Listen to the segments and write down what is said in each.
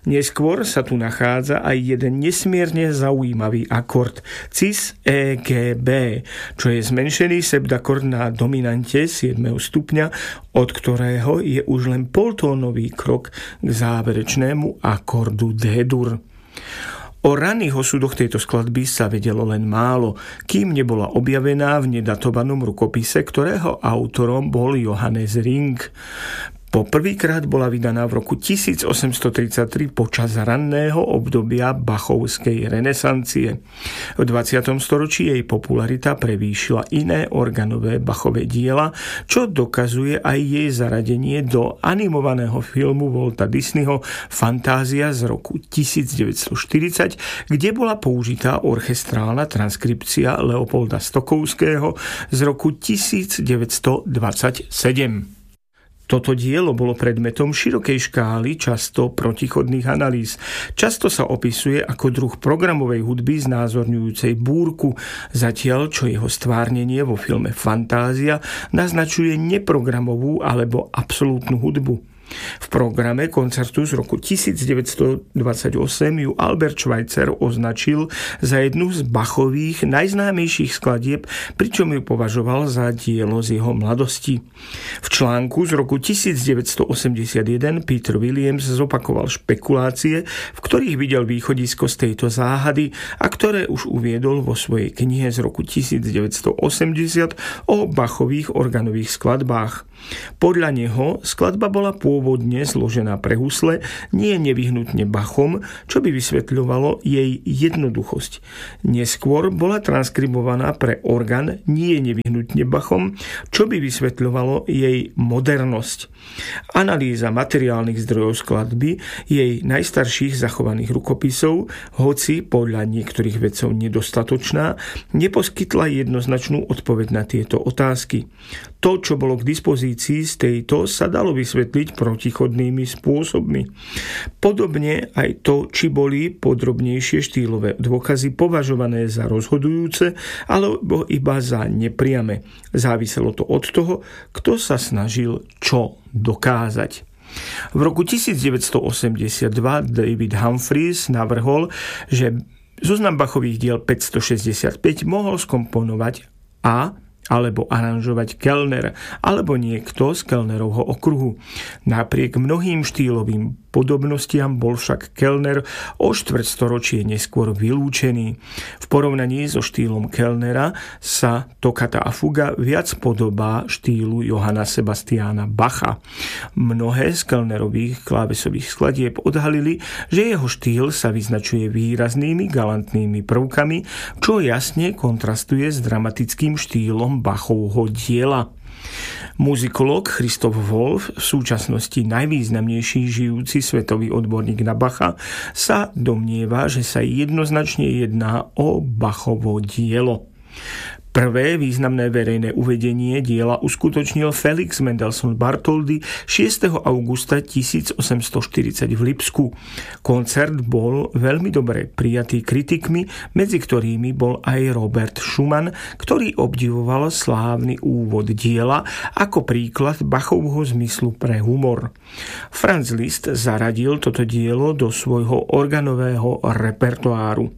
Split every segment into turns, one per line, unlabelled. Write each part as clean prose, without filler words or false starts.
Neskôr sa tu nachádza aj jeden nesmierne zaujímavý akord cis-EGB, čo je zmenšený septakord na dominante 7. stupňa, od ktorého je už len poltónový krok k záverečnému akordu D-dur. O ranných osudoch tejto skladby sa vedelo len málo, kým nebola objavená v nedatovanom rukopise, ktorého autorom bol Johannes Ring. Po prvýkrát bola vydaná v roku 1833 počas ranného obdobia bachovskej renesancie. V 20. storočí jej popularita prevýšila iné organové Bachové diela, čo dokazuje aj jej zaradenie do animovaného filmu Walta Disneyho Fantázia z roku 1940, kde bola použitá orchestrálna transkripcia Leopolda Stokowského z roku 1927. Toto dielo bolo predmetom širokej škály, často protichodných analýz. Často sa opisuje ako druh programovej hudby znázorňujúcej búrku, zatiaľ čo jeho stvárnenie vo filme Fantázia naznačuje neprogramovú alebo absolútnu hudbu. V programe koncertu z roku 1928 ju Albert Schweitzer označil za jednu z Bachových najznámejších skladieb, pričom ju považoval za dielo z jeho mladosti. V článku z roku 1981 Peter Williams zopakoval špekulácie, v ktorých videl východisko z tejto záhady a ktoré už uviedol vo svojej knihe z roku 1980 o Bachových organových skladbách. Podľa neho skladba bola pôvodne zložená pre husle, nie nevyhnutne Bachom, čo by vysvetľovalo jej jednoduchosť. Neskôr bola transkribovaná pre orgán, nie nevyhnutne Bachom, čo by vysvetľovalo jej modernosť. Analýza materiálnych zdrojov skladby, jej najstarších zachovaných rukopisov, hoci podľa niektorých vedcov nedostatočná, neposkytla jednoznačnú odpoveď na tieto otázky. To, čo bolo k dispozícii z tejto, sa dalo vysvetliť protichodnými spôsobmi. Podobne aj to, či boli podrobnejšie štýlové dôkazy považované za rozhodujúce alebo iba za nepriame. Záviselo to od toho, kto sa snažil čo dokázať. V roku 1982 David Humphreys navrhol, že zoznam Bachových diel 565 mohol skomponovať alebo aranžovať Kellner, alebo niekto z Kellnerovho okruhu. Napriek mnohým štýlovým podobnostiam bol však Kellner o štvrťstoročie neskôr vylúčený. V porovnaní so štýlom Kellnera sa Toccata a fuga viac podobá štýlu Johanna Sebastiana Bacha. Mnohé z Kellnerových klávesových skladieb odhalili, že jeho štýl sa vyznačuje výraznými galantnými prvkami, čo jasne kontrastuje s dramatickým štýlom Bachovho diela. Muzikológ Christoph Wolff, v súčasnosti najvýznamnejší žijúci svetový odborník na Bacha, sa domnieva, že sa jednoznačne jedná o Bachovo dielo. Prvé významné verejné uvedenie diela uskutočnil Felix Mendelssohn Bartholdy 6. augusta 1840 v Lipsku. Koncert bol veľmi dobre prijatý kritikmi, medzi ktorými bol aj Robert Schumann, ktorý obdivoval slávny úvod diela ako príklad Bachovho zmyslu pre humor. Franz Liszt zaradil toto dielo do svojho organového repertoáru.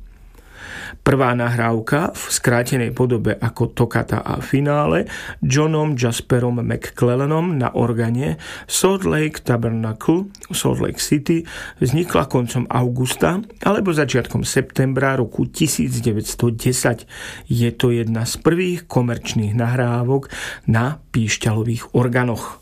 Prvá nahrávka v skrátenej podobe ako Toccata a finále Johnom Jasperom McClellanom na organe Salt Lake Tabernacle Salt Lake City vznikla koncom augusta alebo začiatkom septembra roku 1910. Je to jedna z prvých komerčných nahrávok na píšťalových organoch.